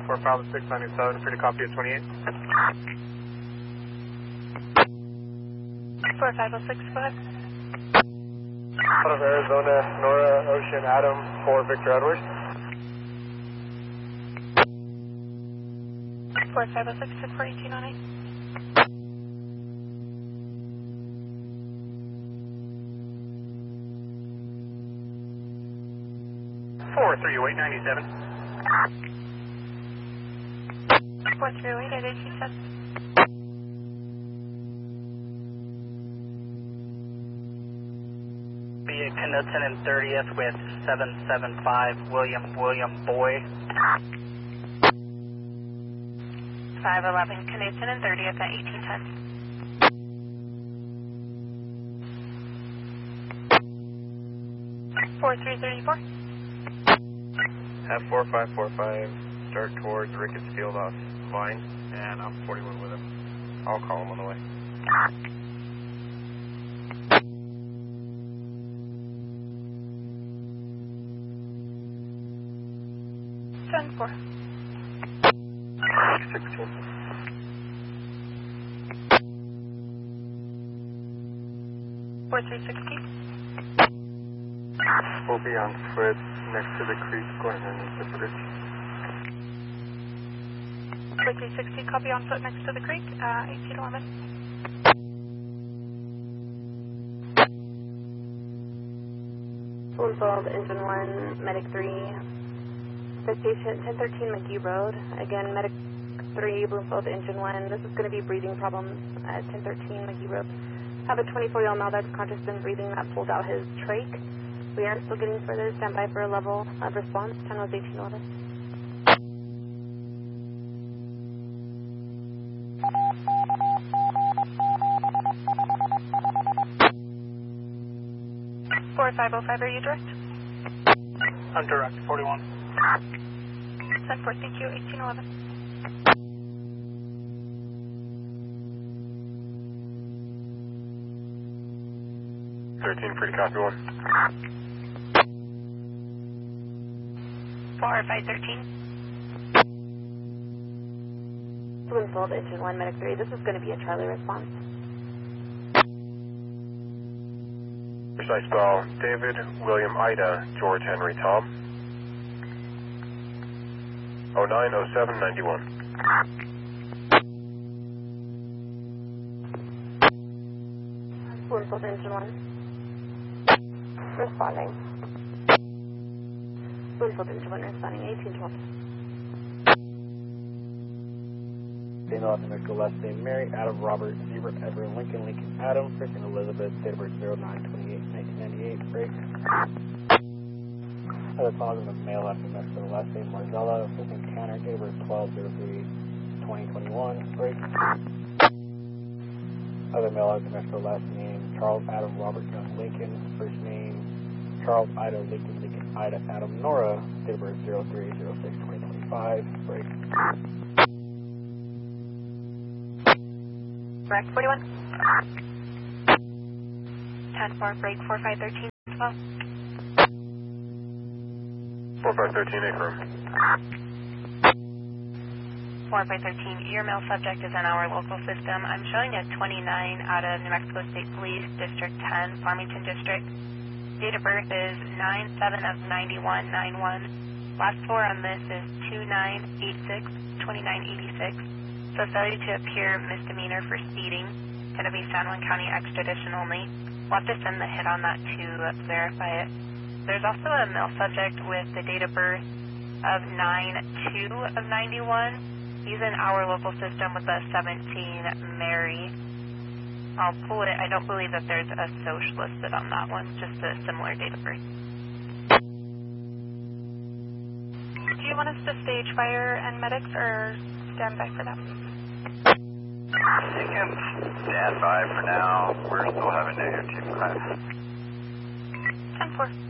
450697, free to copy at 28. 4506, go ahead. Out of Arizona, Nora, Ocean, Adam, for Victor Edward. 4506, 64298. Four 30897. 438, 8827. Be at Knudsen and 30th with 775 William Boy. 511 Knudsen and 30th at 1810. 4334. Have 4545 start towards Ricketts Field off line, and I'm 41 with him. I'll call him on the way. 10-4. 16. 4360. We'll be on foot next to the creek going underneath the bridge. 4360, copy on foot next to the creek, 1811. Bloomfield, Engine 1, Medic 3, Station 1013 McGee Road. Again, Medic 3, Bloomfield, Engine 1. This is going to be breathing problems at 1013 McGee Road. Have a 24-year-old male that's conscious and breathing that pulled out his trach. We are still getting further. Stand by for a level of response. 10 was 1811. Are you direct? I'm direct, 41. 10-4, thank you, 1811. 13, free to copy 1. 4513. Bloomfield, Engine 1, Medic 3. This is going to be a Charlie response. Precise ball, David, William, Ida, George, Henry, Tom. 090791. Bloomfield, Engine 1. Responding. Bloomfield, Engine 1, responding, 1812. Female America, last name Mary, Adam, Robert, Zebra, Edward, Lincoln, Adam, first name Elizabeth, date of birth 09/28/1998, break. Other calls in the male after Mexico, last name Marzella, first name Tanner, date of birth 12/03/2021, break. Other male after Mexico, last name Charles, Adam, Robert, John, Lincoln, first name Charles, Ida, Lincoln, Ida, Adam, Nora, date of birth 03/06/2025, break. Correct, 41. 10-4, break 4513 as well. 4513, affirm. 4513, your male subject is in our local system. I'm showing a 29 out of New Mexico State Police, District 10, Farmington District. Date of birth is 9/7/91/91. Last four on this is 2986, 2986. So failure to appear misdemeanor for speeding. Going to be San Juan County extradition only. We'll have to send the hit on that to verify it. There's also a male subject with the date of birth of 9/2/91. He's in our local system with a 17 Mary. I'll pull it. I don't believe that there's a SOCH listed on that one, just a similar date of birth. Do you want us to stage fire and medics or stand by for that? You can stand by for now. We're still having negative 2 5. 10-4.